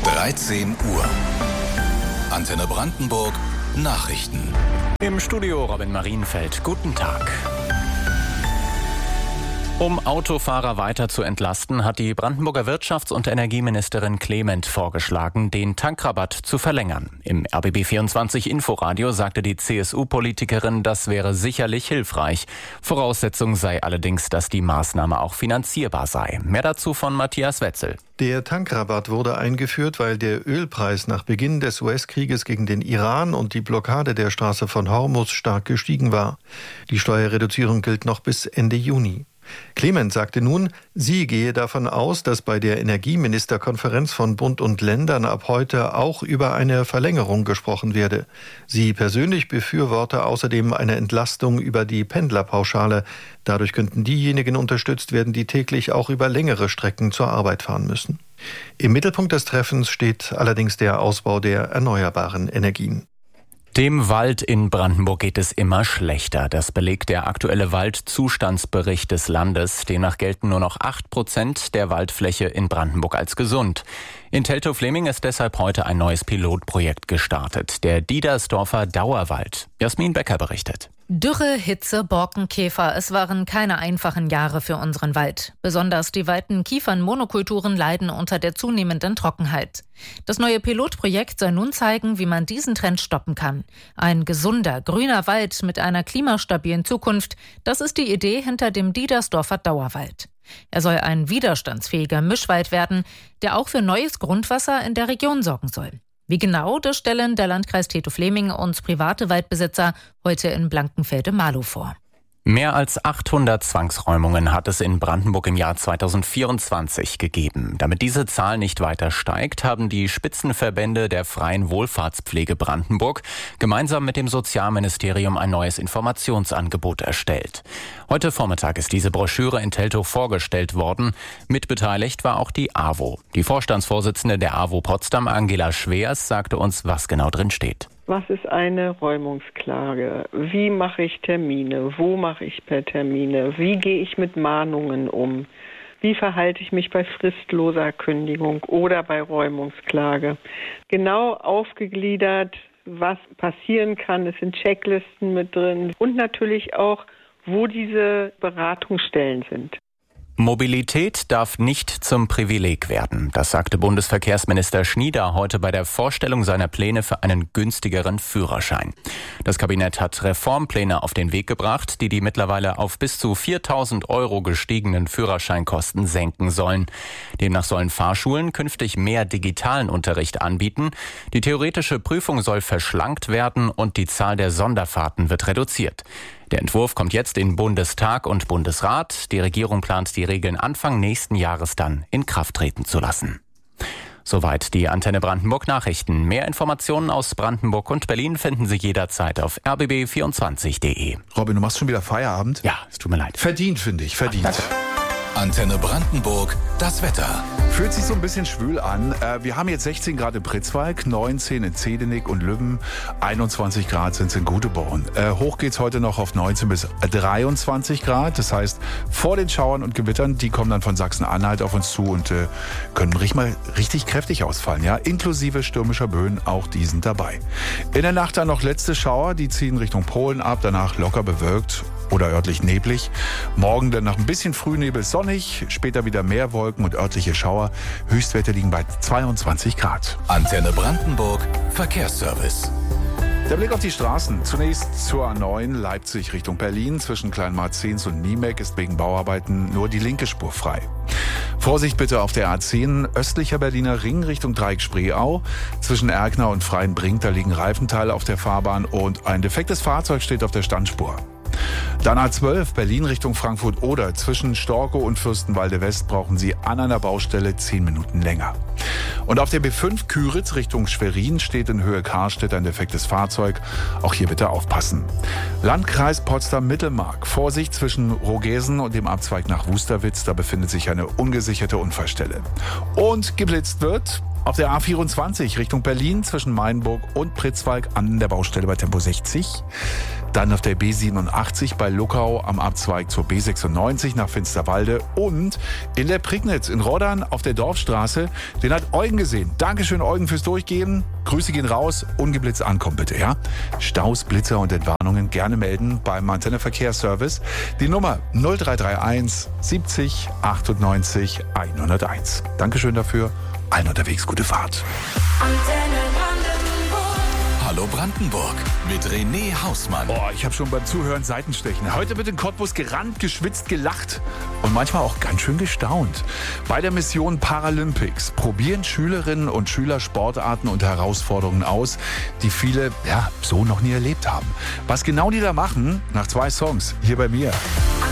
13 Uhr. Antenne Brandenburg Nachrichten. Im Studio Robin Marienfeld. Guten Tag. Um Autofahrer weiter zu entlasten, hat die Brandenburger Wirtschafts- und Energieministerin Clement vorgeschlagen, den Tankrabatt zu verlängern. Im RBB24 Inforadio sagte die CSU-Politikerin, das wäre sicherlich hilfreich. Voraussetzung sei allerdings, dass die Maßnahme auch finanzierbar sei. Mehr dazu von Matthias Wetzel. Der Tankrabatt wurde eingeführt, weil der Ölpreis nach Beginn des US-Krieges gegen den Iran und die Blockade der Straße von Hormuz stark gestiegen war. Die Steuerreduzierung gilt noch bis Ende Juni. Clement sagte nun, sie gehe davon aus, dass bei der Energieministerkonferenz von Bund und Ländern ab heute auch über eine Verlängerung gesprochen werde. Sie persönlich befürworte außerdem eine Entlastung über die Pendlerpauschale. Dadurch könnten diejenigen unterstützt werden, die täglich auch über längere Strecken zur Arbeit fahren müssen. Im Mittelpunkt des Treffens steht allerdings der Ausbau der erneuerbaren Energien. Dem Wald in Brandenburg geht es immer schlechter. Das belegt der aktuelle Waldzustandsbericht des Landes. Demnach gelten nur noch 8% der Waldfläche in Brandenburg als gesund. In Teltow-Fleming ist deshalb heute ein neues Pilotprojekt gestartet. Der Diedersdorfer Dauerwald. Jasmin Becker berichtet. Dürre, Hitze, Borkenkäfer. Es waren keine einfachen Jahre für unseren Wald. Besonders die weiten Kiefernmonokulturen leiden unter der zunehmenden Trockenheit. Das neue Pilotprojekt soll nun zeigen, wie man diesen Trend stoppen kann. Ein gesunder, grüner Wald mit einer klimastabilen Zukunft, das ist die Idee hinter dem Diedersdorfer Dauerwald. Er soll ein widerstandsfähiger Mischwald werden, der auch für neues Grundwasser in der Region sorgen soll. Wie genau, das stellen der Landkreis Teltow-Fleming und private Waldbesitzer heute in Blankenfelde-Marlow vor. Mehr als 800 Zwangsräumungen hat es in Brandenburg im Jahr 2024 gegeben. Damit diese Zahl nicht weiter steigt, haben die Spitzenverbände der Freien Wohlfahrtspflege Brandenburg gemeinsam mit dem Sozialministerium ein neues Informationsangebot erstellt. Heute Vormittag ist diese Broschüre in Teltow vorgestellt worden. Mitbeteiligt war auch die AWO. Die Vorstandsvorsitzende der AWO Potsdam, Angela Schwers, sagte uns, was genau drin steht. Was ist eine Räumungsklage? Wie mache ich Termine? Wo mache ich per Termine? Wie gehe ich mit Mahnungen um? Wie verhalte ich mich bei fristloser Kündigung oder bei Räumungsklage? Genau aufgegliedert, was passieren kann. Es sind Checklisten mit drin und natürlich auch, wo diese Beratungsstellen sind. Mobilität darf nicht zum Privileg werden. Das sagte Bundesverkehrsminister Schnieder heute bei der Vorstellung seiner Pläne für einen günstigeren Führerschein. Das Kabinett hat Reformpläne auf den Weg gebracht, die mittlerweile auf bis zu 4.000 € gestiegenen Führerscheinkosten senken sollen. Demnach sollen Fahrschulen künftig mehr digitalen Unterricht anbieten. Die theoretische Prüfung soll verschlankt werden und die Zahl der Sonderfahrten wird reduziert. Der Entwurf kommt jetzt in Bundestag und Bundesrat. Die Regierung plant, die Regeln Anfang nächsten Jahres dann in Kraft treten zu lassen. Soweit die Antenne Brandenburg Nachrichten. Mehr Informationen aus Brandenburg und Berlin finden Sie jederzeit auf rbb24.de. Robin, du machst schon wieder Feierabend? Ja, es tut mir leid. Verdient, finde ich, verdient. Danke. Antenne Brandenburg, das Wetter. Fühlt sich so ein bisschen schwül an. Wir haben jetzt 16 Grad in Pritzwalk, 19 in Zedenick und Lübben, 21 Grad sind es in Guteborn. Hoch geht's heute noch auf 19 bis 23 Grad. Das heißt, vor den Schauern und Gewittern, die kommen dann von Sachsen-Anhalt auf uns zu und können richtig kräftig ausfallen. Ja, inklusive stürmischer Böen, auch die sind dabei. In der Nacht dann noch letzte Schauer, die ziehen Richtung Polen ab, danach locker bewölkt oder örtlich neblig. Morgen dann nach ein bisschen Frühnebel sonnig, später wieder mehr Wolken und örtliche Schauer. Höchstwerte liegen bei 22 Grad. Antenne Brandenburg Verkehrsservice. Der Blick auf die Straßen. Zunächst zur A9 Leipzig Richtung Berlin. Zwischen Kleinmarzens und Niemek ist wegen Bauarbeiten nur die linke Spur frei. Vorsicht bitte auf der A10 östlicher Berliner Ring Richtung Dreieck-Spreeau. Zwischen Erkner und Freienbrink, da liegen Reifenteile auf der Fahrbahn und ein defektes Fahrzeug steht auf der Standspur. Dann A12 Berlin Richtung Frankfurt-Oder. Zwischen Storkow und Fürstenwalde West brauchen Sie an einer Baustelle 10 Minuten länger. Und auf der B5 Küritz Richtung Schwerin steht in Höhe Karstedt ein defektes Fahrzeug. Auch hier bitte aufpassen. Landkreis Potsdam-Mittelmark. Vorsicht zwischen Rogesen und dem Abzweig nach Wusterwitz. Da befindet sich eine ungesicherte Unfallstelle. Und geblitzt wird Auf der A24 Richtung Berlin zwischen Mainburg und Pritzwalk an der Baustelle bei Tempo 60. Dann auf der B87 bei Luckau am Abzweig zur B96 nach Finsterwalde. Und in der Prignitz in Roddern auf der Dorfstraße. Den hat Eugen gesehen. Dankeschön, Eugen, fürs Durchgehen. Grüße gehen raus. Ungeblitzt ankommen bitte, ja? Staus, Blitzer und Entwarnungen gerne melden beim Antenne Verkehrsservice. Die Nummer 0331 70 98 101. Dankeschön dafür. Allen unterwegs gute Fahrt. Hallo Brandenburg mit René Hausmann. Oh, ich habe schon beim Zuhören Seitenstechen. Heute wird in Cottbus gerannt, geschwitzt, gelacht und manchmal auch ganz schön gestaunt. Bei der Mission Paralympics probieren Schülerinnen und Schüler Sportarten und Herausforderungen aus, die viele so noch nie erlebt haben. Was genau die da machen, nach 2 Songs hier bei mir.